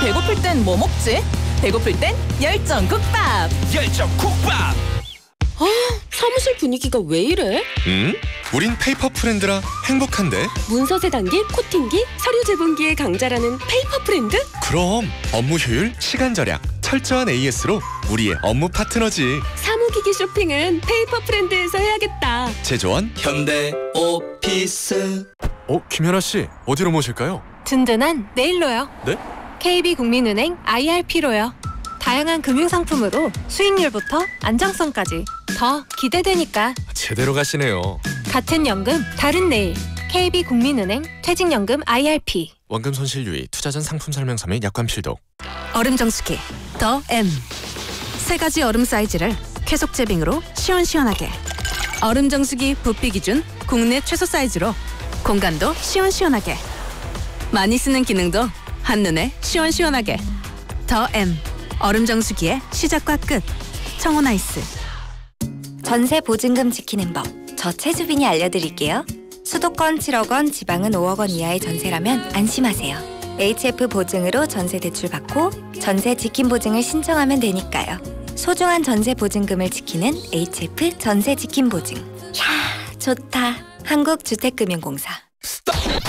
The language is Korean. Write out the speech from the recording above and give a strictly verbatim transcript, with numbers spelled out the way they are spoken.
배고플 땐 뭐 먹지? 배고플 땐 열정국밥! 열정국밥! 아, 사무실 분위기가 왜 이래? 음? 우린 페이퍼 프렌드라 행복한데? 문서 세단기, 코팅기, 서류 제본기의 강자라는 페이퍼 프렌드? 그럼 업무 효율, 시간 절약, 철저한 에이에스로 우리의 업무 파트너지. 사무기기 쇼핑은 페이퍼 프렌드에서 해야겠다. 제조원 현대 오피스. 어? 김연아 씨 어디로 모실까요? 든든한 내일로요. 네? 케이비국민은행 아이알피로요. 다양한 금융상품으로 수익률부터 안정성까지 더 기대되니까. 제대로 가시네요. 같은 연금 다른 내일. 케이비국민은행 퇴직연금 아이알피. 원금 손실 유의, 투자 전 상품 설명서 및 약관 필독. 얼음 정수기 더 M. 세 가지 얼음 사이즈를 쾌속 제빙으로 시원시원하게. 얼음 정수기 부피 기준 국내 최소 사이즈로 공간도 시원시원하게. 많이 쓰는 기능도 한눈에 시원시원하게. 더 M. 얼음 정수기의 시작과 끝. 청호나이스. 전세 보증금 지키는 법, 저 최주빈이 알려드릴게요. 수도권 칠억 원, 지방은 오억 원 이하의 전세라면 안심하세요. 에이치에프 보증으로 전세 대출 받고 전세 지킴 보증을 신청하면 되니까요. 소중한 전세 보증금을 지키는 에이치에프 전세 지킴 보증. 이야, 좋다. 한국주택금융공사.